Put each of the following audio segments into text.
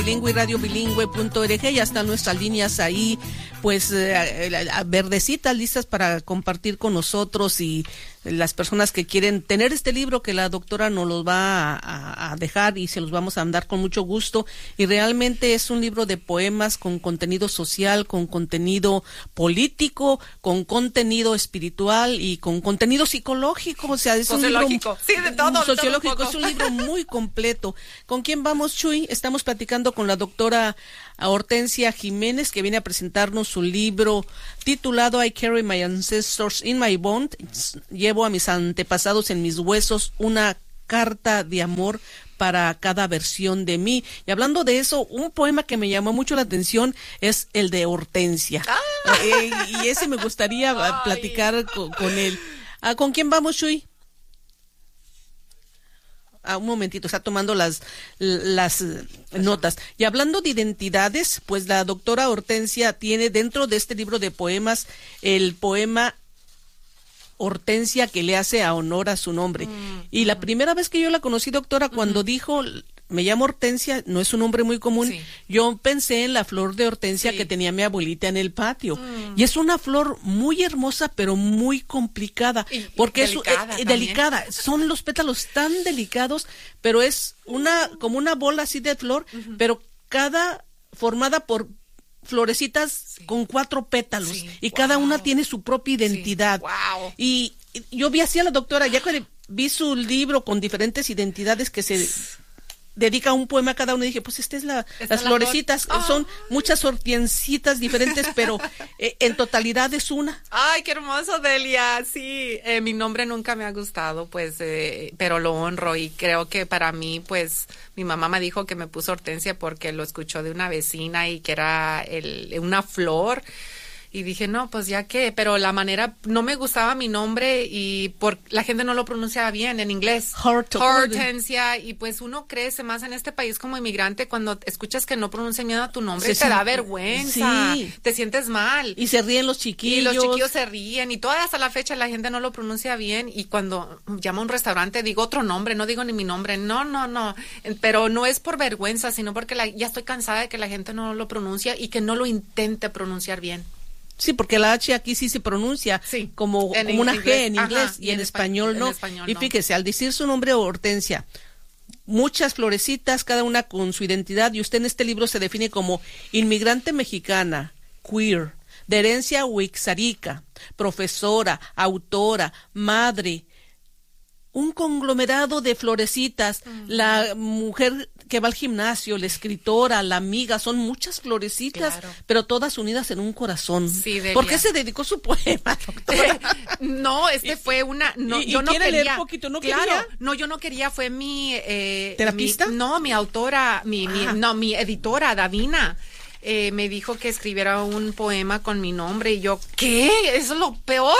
Bilingüe y radiobilingüe.org, ya están nuestras líneas ahí, pues verdecitas, listas para compartir con nosotros, y las personas que quieren tener este libro que la doctora nos los va a dejar, y se los vamos a mandar con mucho gusto. Y realmente es un libro de poemas con contenido social, con contenido político, con contenido espiritual y con contenido psicológico, o sea, es sociológico, un libro, sí, de todo, sociológico, todo es un libro muy completo. ¿Con quién vamos, Chuy? Estamos platicando con la doctora Hortensia Jiménez, que viene a presentarnos su libro titulado I Carry My Ancestors in My Bones, llevo a mis antepasados en mis huesos, una carta de amor para cada versión de mí. Y hablando de eso, un poema que me llamó mucho la atención es el de Hortensia. Y ese me gustaría platicar con él. ¿Con quién vamos, Chuy? Un momentito, está tomando las notas. Y hablando de identidades, pues la doctora Hortensia tiene dentro de este libro de poemas el poema Hortensia, que le hace a honor a su nombre. Y la primera vez que yo la conocí, doctora, cuando dijo me llamo Hortensia, no es un nombre muy común, sí, yo pensé en la flor de hortensia, sí, que tenía mi abuelita en el patio. Y es una flor muy hermosa, pero muy complicada, porque delicada, es delicada. Son los pétalos tan delicados, pero es como una bola así de flor, pero formada por florecitas, sí, con 4 pétalos, sí, y wow, cada una tiene su propia identidad. Sí, wow. Y yo vi así a la doctora, ya que vi su libro con diferentes identidades que se dedica un poema a cada uno, y dije, pues esta es las florecitas, son muchas hortensitas diferentes, pero en totalidad es una. Ay, qué hermoso, Delia. Sí, mi nombre nunca me ha gustado, pues, pero lo honro, y creo que para mí, pues, mi mamá me dijo que me puso Hortensia porque lo escuchó de una vecina y que era una flor. Y dije, no, pues ya que, pero la manera, no me gustaba mi nombre y la gente no lo pronunciaba bien en inglés. Hortensia, y pues uno crece más en este país como inmigrante, cuando escuchas que no pronuncian bien a tu nombre, te da vergüenza, sí, te sientes mal. Y se ríen los chiquillos. Y los chiquillos se ríen, y todavía hasta la fecha la gente no lo pronuncia bien, y cuando llamo a un restaurante digo otro nombre, no digo ni mi nombre, no, pero no es por vergüenza, sino porque ya estoy cansada de que la gente no lo pronuncia y que no lo intente pronunciar bien. Sí, porque la H aquí sí se pronuncia, sí, como una G en inglés, y en español no. Y fíjese, al decir su nombre Hortensia, muchas florecitas, cada una con su identidad, y usted en este libro se define como inmigrante mexicana, queer, de herencia wixárika, profesora, autora, madre, un conglomerado de florecitas, la mujer que va al gimnasio, la escritora, la amiga, son muchas florecitas, claro, pero todas unidas en un corazón. Sí, Delia. ¿Por qué se dedicó su poema, doctora? No, fue una... No, yo no quería. Leer un poquito, ¿no claro, quería? No, yo no quería, fue mi... ¿terapista? mi autora, mi editora, Davina. Me dijo que escribiera un poema con mi nombre, y yo, ¿qué? Eso es lo peor.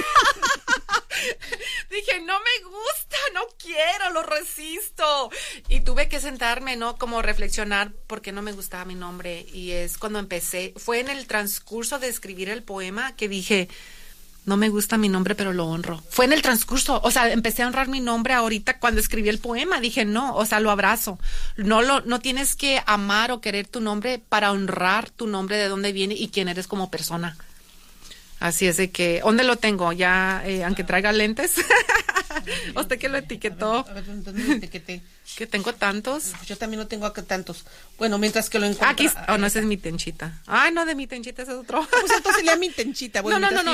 Dije, no me gusta, no quiero, lo resisto. Y tuve que sentarme, ¿no? Como reflexionar por qué no me gustaba mi nombre. Y es cuando empecé, fue en el transcurso de escribir el poema que dije, no me gusta mi nombre, pero lo honro. Fue en el transcurso, o sea, empecé a honrar mi nombre ahorita cuando escribí el poema. Dije, no, o sea, lo abrazo. No tienes que amar o querer tu nombre para honrar tu nombre, de dónde viene y quién eres como persona. Así es de que, ¿dónde lo tengo? Ya, aunque traiga lentes. ¿Usted que lo etiquetó? A ver, ¿dónde lo etiqueté? Que tengo tantos. Yo también no tengo acá tantos. Bueno, mientras que lo encuentro. Aquí, no, esa es mi tenchita. Ay, no, de mi tenchita, ese es otro. Pues entonces lea mi tenchita. Bueno, no.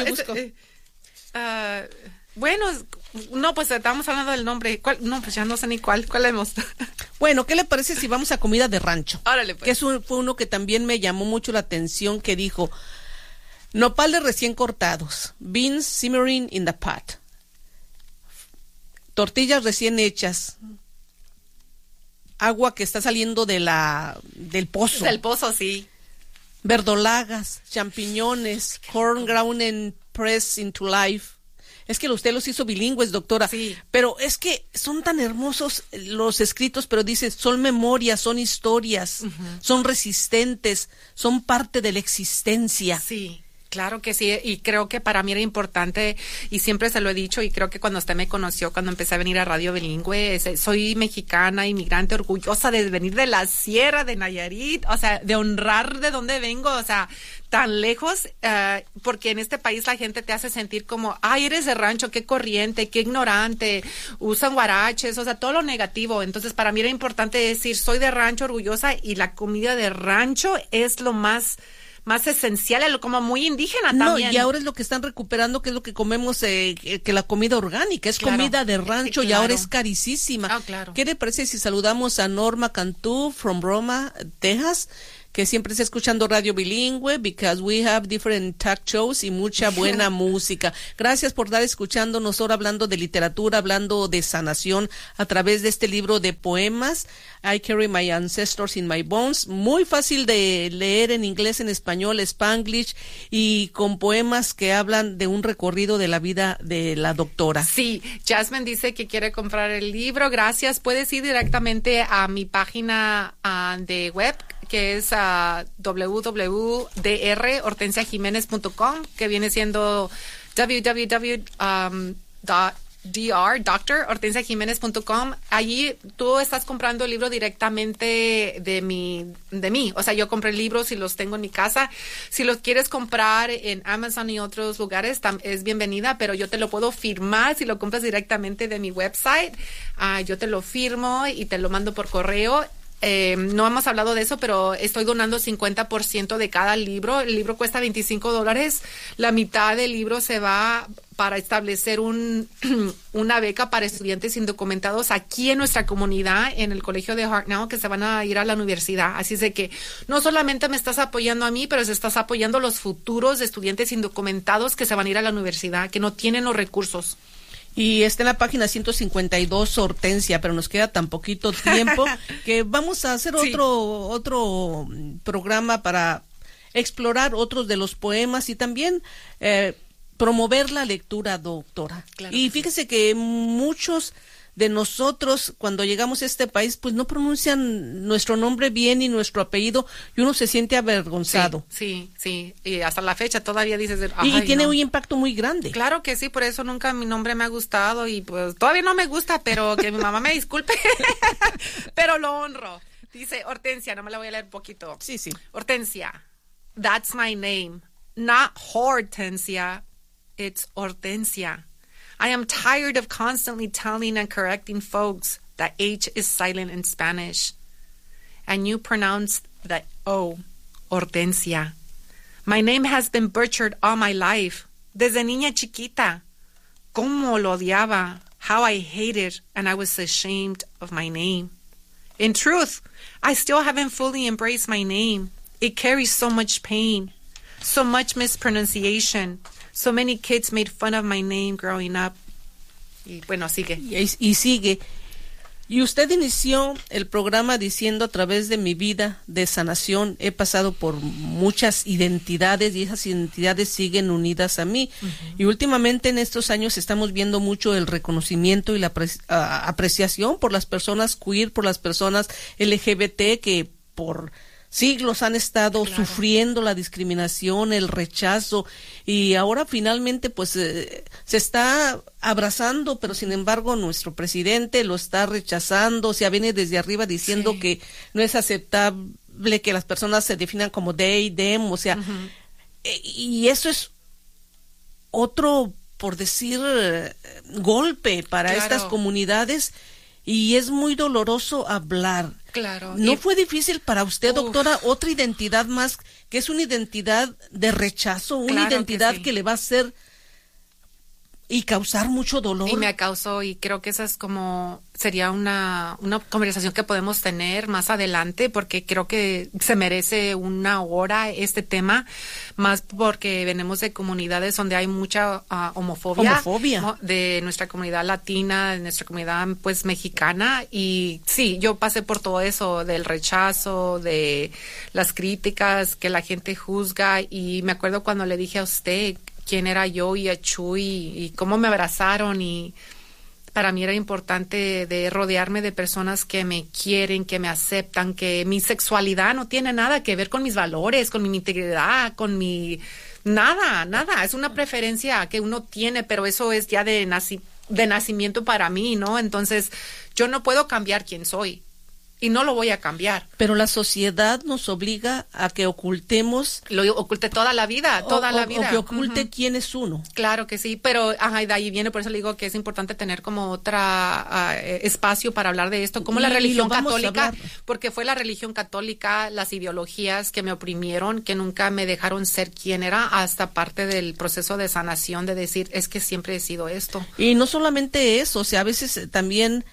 Bueno, no, pues estábamos hablando del nombre. ¿Cuál? No, pues ya no sé ni cuál. ¿Cuál hemos? Bueno, ¿qué le parece si vamos a comida de rancho? Órale, pues. Que fue uno que también me llamó mucho la atención, que dijo: nopales recién cortados, beans simmering in the pot, tortillas recién hechas, agua que está saliendo del pozo. Del pozo, sí. Verdolagas, champiñones, corn ground and pressed into life. Es que usted los hizo bilingües, doctora. Sí. Pero es que son tan hermosos los escritos, pero dice, son memorias, son historias, son resistentes, son parte de la existencia. Sí. Claro que sí, y creo que para mí era importante, y siempre se lo he dicho, y creo que cuando usted me conoció, cuando empecé a venir a Radio Bilingüe, soy mexicana, inmigrante, orgullosa de venir de la Sierra de Nayarit, o sea, de honrar de dónde vengo, o sea, tan lejos, porque en este país la gente te hace sentir como, ay, eres de rancho, qué corriente, qué ignorante, usan guaraches, o sea, todo lo negativo. Entonces, para mí era importante decir, soy de rancho, orgullosa, y la comida de rancho es lo más esencial, como muy indígena también. No, y ahora es lo que están recuperando, que es lo que comemos, que la comida orgánica, es claro. comida de rancho, Claro. y ahora es carísima. Oh, claro. ¿Qué le parece si saludamos a Norma Cantú from Roma, Texas, que siempre está escuchando Radio Bilingüe, because we have different talk shows y mucha buena música? Gracias por estar escuchándonos ahora hablando de literatura, hablando de sanación a través de este libro de poemas, I Carry My Ancestors in My Bones, muy fácil de leer en inglés, en español, Spanglish, y con poemas que hablan de un recorrido de la vida de la doctora. Sí, Jasmine dice que quiere comprar el libro, gracias. Puedes ir directamente a mi página de web, que es www.drhortensiajimenez.com, que viene siendo drhortensiajimenez.com. Allí tú estás comprando el libro directamente de mí. O sea, yo compré libros y los tengo en mi casa. Si los quieres comprar en Amazon y otros lugares, es bienvenida, pero yo te lo puedo firmar si lo compras directamente de mi website. Yo te lo firmo y te lo mando por correo. No hemos hablado de eso, pero estoy donando 50% de cada libro. El libro cuesta $25. La mitad del libro se va para establecer una beca para estudiantes indocumentados aquí en nuestra comunidad, en el colegio de Hartnell, que se van a ir a la universidad. Así es de que no solamente me estás apoyando a mí, pero estás apoyando a los futuros estudiantes indocumentados que se van a ir a la universidad, que no tienen los recursos. Y está en la página 152, Hortensia, pero nos queda tan poquito tiempo que vamos a hacer sí. otro programa para explorar otros de los poemas y también promover la lectura, doctora. Claro y fíjese que muchos de nosotros, cuando llegamos a este país, pues no pronuncian nuestro nombre bien y nuestro apellido, y uno se siente avergonzado. Sí. Y hasta la fecha todavía dices... Y tiene un impacto muy grande. Claro que sí, por eso nunca mi nombre me ha gustado, y pues todavía no me gusta, pero que mi mamá me disculpe, pero lo honro. Dice Hortensia, no me la voy a leer un poquito. Sí. Hortensia, that's my name. Not Hortensia, it's Hortensia. I am tired of constantly telling and correcting folks that H is silent in Spanish. And you pronounce the O, Hortensia. My name has been butchered all my life. Desde niña chiquita. Cómo lo odiaba. How I hated and I was ashamed of my name. In truth, I still haven't fully embraced my name. It carries so much pain, so much mispronunciation. So many kids made fun of my name growing up. Y bueno, sigue. Y sigue. Y usted inició el programa diciendo, a través de mi vida de sanación he pasado por muchas identidades y esas identidades siguen unidas a mí. Uh-huh. Y últimamente en estos años estamos viendo mucho el reconocimiento y la apreciación por las personas queer, por las personas LGBT que por siglos han estado sufriendo la discriminación, el rechazo, y ahora finalmente pues se está abrazando, pero sin embargo nuestro presidente lo está rechazando, o sea, viene desde arriba diciendo que no es aceptable que las personas se definan como they, them, o sea, y eso es otro, por decir, golpe para estas comunidades, y es muy doloroso hablar. Claro. ¿No fue difícil para usted, doctora, otra identidad más, que es una identidad de rechazo, una identidad que le va a hacer y causar mucho dolor? Y me causó, y creo que esa es como, sería una conversación que podemos tener más adelante, porque creo que se merece una hora este tema, más porque venimos de comunidades donde hay mucha homofobia de nuestra comunidad latina, de nuestra comunidad pues mexicana, y sí, yo pasé por todo eso, del rechazo, de las críticas, que la gente juzga, y me acuerdo cuando le dije a usted quién era yo y a Chuy y cómo me abrazaron, y para mí era importante de rodearme de personas que me quieren, que me aceptan, que mi sexualidad no tiene nada que ver con mis valores, con mi integridad, con mi... Nada. Es una preferencia que uno tiene, pero eso es ya de nacimiento para mí, ¿no? Entonces, yo no puedo cambiar quién soy. Y no lo voy a cambiar. Pero la sociedad nos obliga a que ocultemos. Lo oculte toda la vida, la vida. O que oculte quién es uno. Claro que sí, pero y de ahí viene, por eso le digo que es importante tener como otra espacio para hablar de esto, como la religión católica, porque fue la religión católica, las ideologías que me oprimieron, que nunca me dejaron ser quien era, hasta parte del proceso de sanación, de decir, es que siempre he sido esto. Y no solamente eso, o sea, a veces también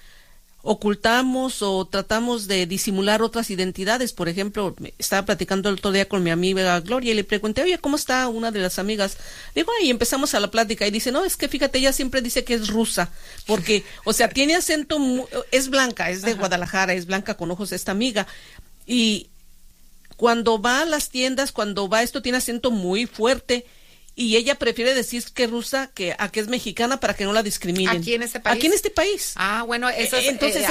ocultamos o tratamos de disimular otras identidades. Por ejemplo, estaba platicando el otro día con mi amiga Gloria y le pregunté, oye, ¿cómo está una de las amigas? Digo, y empezamos a la plática y dice, no, es que fíjate, ella siempre dice que es rusa, porque, o sea, tiene acento, es blanca, es de Guadalajara, es blanca con ojos esta amiga, y cuando va a las tiendas, cuando va esto, tiene acento muy fuerte, y ella prefiere decir que es rusa que a que es mexicana para que no la discriminen. ¿Aquí en este país? Aquí en este país. Ah, bueno, eso es, entonces,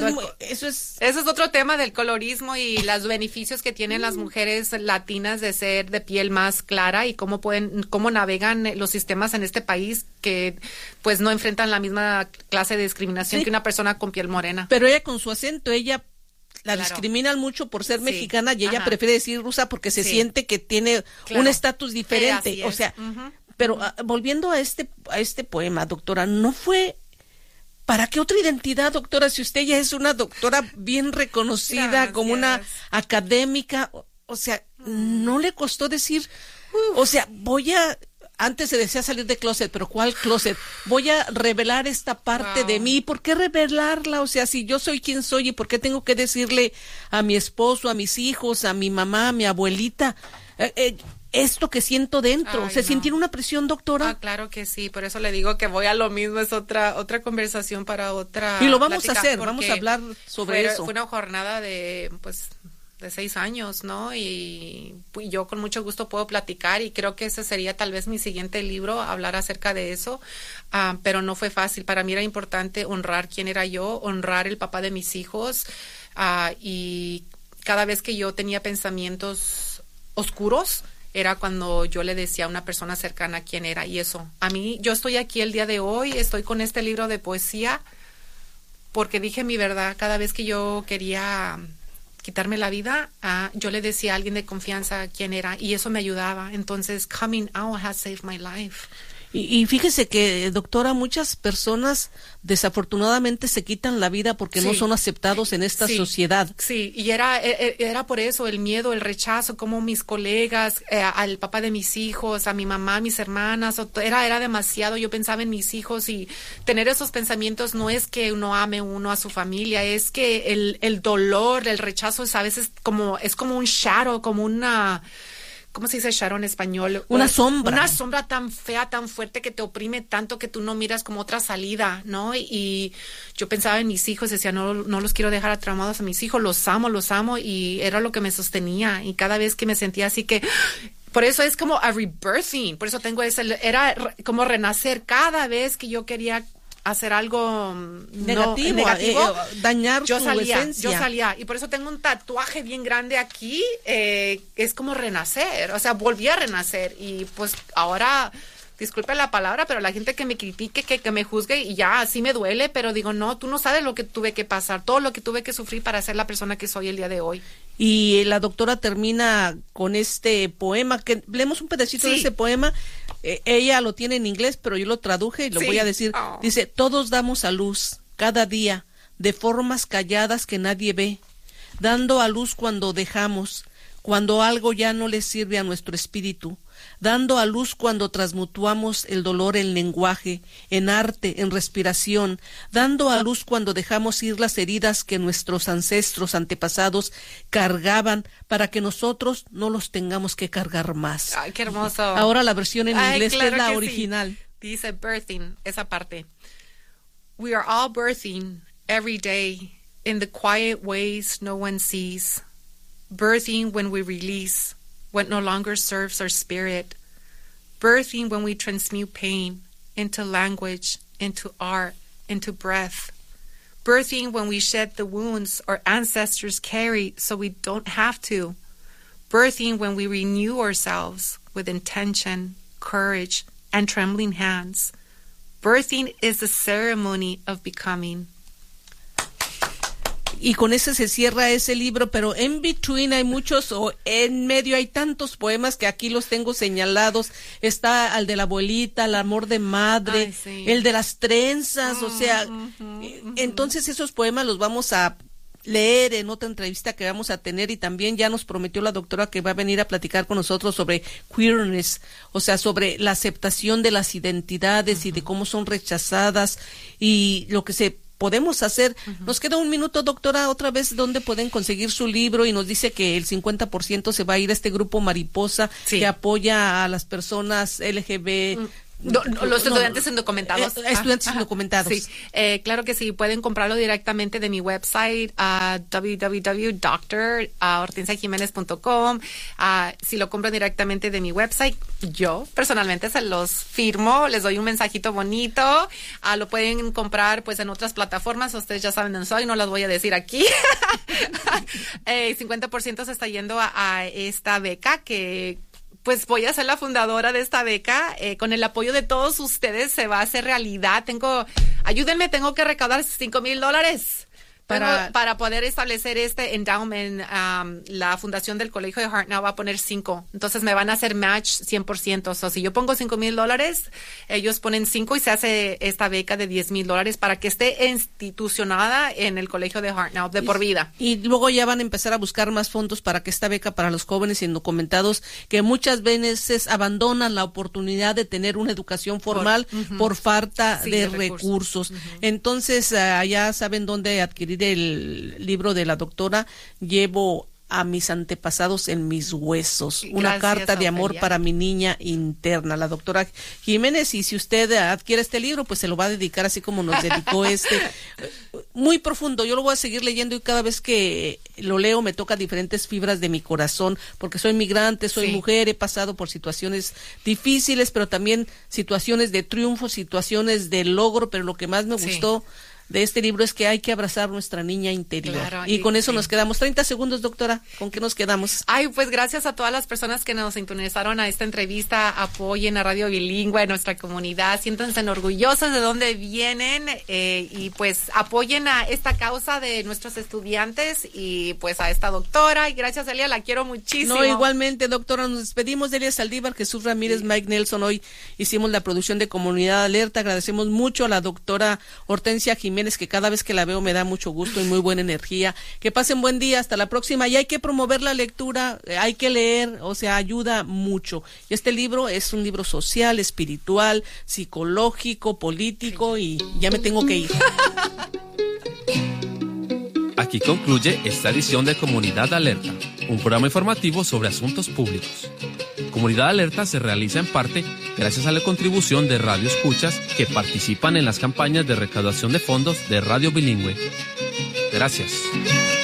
eso es otro tema del colorismo y los beneficios que tienen las mujeres latinas de ser de piel más clara y cómo navegan los sistemas en este país que pues no enfrentan la misma clase de discriminación que una persona con piel morena. Pero ella con su acento, ella la discriminan mucho por ser mexicana y ella prefiere decir rusa porque se siente que tiene un estatus diferente. O sea, pero volviendo a este poema, doctora, ¿no fue para qué otra identidad, doctora? Si usted ya es una doctora bien reconocida como una académica, o sea, ¿no le costó decir, o sea, antes se decía salir de closet, pero ¿cuál closet? Voy a revelar esta parte de mí. ¿Por qué revelarla? O sea, si yo soy quien soy, ¿y por qué tengo que decirle a mi esposo, a mis hijos, a mi mamá, a mi abuelita, esto que siento dentro? ¿Se sintió una presión, doctora? Claro que sí, por eso le digo que voy a lo mismo, es otra conversación para otra. Y lo vamos a hacer, vamos a hablar sobre eso. Fue una jornada de 6 años, ¿no? Y yo con mucho gusto puedo platicar y creo que ese sería tal vez mi siguiente libro, hablar acerca de eso, pero no fue fácil. Para mí era importante honrar quién era yo, honrar el papá de mis hijos, y cada vez que yo tenía pensamientos oscuros, era cuando yo le decía a una persona cercana quién era, y eso. A mí, yo estoy aquí el día de hoy, estoy con este libro de poesía, porque dije mi verdad. Cada vez que yo quería quitarme la vida, yo le decía a alguien de confianza quién era y eso me ayudaba. Entonces, coming out has saved my life. Y fíjese que, doctora, muchas personas desafortunadamente se quitan la vida porque no son aceptados en esta sociedad. Sí, y era por eso, el miedo, el rechazo, como mis colegas, al papá de mis hijos, a mi mamá, a mis hermanas, era demasiado. Yo pensaba en mis hijos y tener esos pensamientos no es que uno ame uno a su familia, es que el dolor, el rechazo es a veces como un shadow, como una... ¿Cómo se dice shadow en español? Una sombra. Una sombra tan fea, tan fuerte que te oprime tanto que tú no miras como otra salida, ¿no? Y yo pensaba en mis hijos, decía, no los quiero dejar traumados a mis hijos, los amo, y era lo que me sostenía. Y cada vez que me sentía así que... Por eso es como a rebirthing, por eso tengo era como renacer cada vez que yo quería hacer algo negativo, dañar yo su salía, esencia. Yo salía, y por eso tengo un tatuaje bien grande aquí, es como renacer, o sea, volví a renacer, y pues ahora, disculpe la palabra, pero la gente que me critique, que me juzgue, y ya, así me duele, pero digo, no, tú no sabes lo que tuve que pasar, todo lo que tuve que sufrir para ser la persona que soy el día de hoy. Y la doctora termina con este poema, que leemos un pedacito de ese poema. Ella lo tiene en inglés, pero yo lo traduje y lo voy a decir. Dice, todos damos a luz, cada día, de formas calladas que nadie ve, dando a luz cuando dejamos, cuando algo ya no le sirve a nuestro espíritu, dando a luz cuando transmutuamos el dolor en lenguaje, en arte, en respiración, dando a luz cuando dejamos ir las heridas que nuestros ancestros antepasados cargaban para que nosotros no los tengamos que cargar más. Ay, qué hermoso. Ahora la versión en inglés, claro, que es la original. Sí. Dice birthing, esa parte. We are all birthing every day in the quiet ways no one sees. Birthing when we release what no longer serves our spirit. Birthing when we transmute pain into language, into art, into breath. Birthing when we shed the wounds our ancestors carried so we don't have to. Birthing when we renew ourselves with intention, courage, and trembling hands. Birthing is the ceremony of becoming. Y con ese se cierra ese libro, pero en between hay muchos, o en medio hay tantos poemas que aquí los tengo señalados. Está el de la abuelita, el amor de madre, sí, el de las trenzas, o sea, entonces esos poemas los vamos a leer en otra entrevista que vamos a tener, y también ya nos prometió la doctora que va a venir a platicar con nosotros sobre queerness, o sea, sobre la aceptación de las identidades y de cómo son rechazadas y lo que se podemos hacer. Nos queda un minuto, doctora, otra vez, ¿dónde pueden conseguir su libro? Y nos dice que el 50% se va a ir a este grupo Mariposa, sí, que apoya a las personas LGBT. Los estudiantes indocumentados. Estudiantes indocumentados. Sí, claro que sí, pueden comprarlo directamente de mi website, www.drhortensiajimenez.com. Si lo compran directamente de mi website, yo personalmente se los firmo, les doy un mensajito bonito. Lo pueden comprar pues en otras plataformas, ustedes ya saben dónde soy, no las voy a decir aquí. 50% se está yendo a esta beca que pues voy a ser la fundadora de esta beca. Con el apoyo de todos ustedes se va a hacer realidad. Ayúdenme, tengo que recaudar $5,000 para poder establecer este endowment. La fundación del Colegio de Hartnell va a poner 5. Entonces me van a hacer match 100%. O sea, si yo pongo $5,000, ellos ponen 5 y se hace esta beca de $10,000 para que esté institucionada en el Colegio de Hartnell de por vida. Y luego ya van a empezar a buscar más fondos para que esta beca para los jóvenes indocumentados que muchas veces abandonan la oportunidad de tener una educación formal por falta de recursos. Entonces, ya saben dónde adquirir el libro de la doctora. Llevo a mis antepasados en mis huesos. Una carta de amor para mi niña interna, la doctora Jiménez. Y si usted adquiere este libro, pues se lo va a dedicar así como nos dedicó muy profundo. Yo lo voy a seguir leyendo y cada vez que lo leo me toca diferentes fibras de mi corazón, porque soy migrante, soy mujer, he pasado por situaciones difíciles, pero también situaciones de triunfo, situaciones de logro, pero lo que más me gustó de este libro es que hay que abrazar nuestra niña interior. Claro, y con eso nos quedamos. 30 segundos, doctora. ¿Con qué nos quedamos? Pues gracias a todas las personas que nos sintonizaron a esta entrevista. Apoyen a Radio Bilingüe, a nuestra comunidad. Siéntanse orgullosos de dónde vienen y pues apoyen a esta causa de nuestros estudiantes y pues a esta doctora. Y gracias, Elia, la quiero muchísimo. No, igualmente, doctora. Nos despedimos de Elia Saldívar, Jesús Ramírez, Mike Nelson. Hoy hicimos la producción de Comunidad Alerta. Agradecemos mucho a la doctora Hortensia Jiménez, que cada vez que la veo me da mucho gusto y muy buena energía. Que pasen buen día, hasta la próxima. Y hay que promover la lectura, hay que leer, o sea, ayuda mucho. Y este libro es un libro social, espiritual, psicológico, político, y ya me tengo que ir. Aquí concluye esta edición de Comunidad Alerta, un programa informativo sobre asuntos públicos. Comunidad Alerta se realiza en parte gracias a la contribución de Radio Escuchas que participan en las campañas de recaudación de fondos de Radio Bilingüe. Gracias.